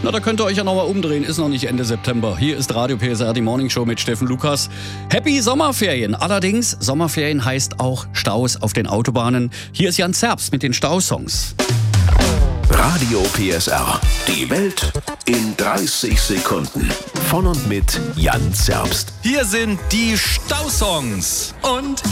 Na, da könnt ihr euch ja nochmal umdrehen. Ist noch nicht Ende September. Hier ist Radio PSR, die Morning Show mit Steffen Lukas. Happy Sommerferien. Allerdings, Sommerferien heißt auch Staus auf den Autobahnen. Hier ist Jan Zerbst mit den Stausongs. Radio PSR. Die Welt in 30 Sekunden. Von und mit Jan Zerbst. Hier sind die Stausongs. Und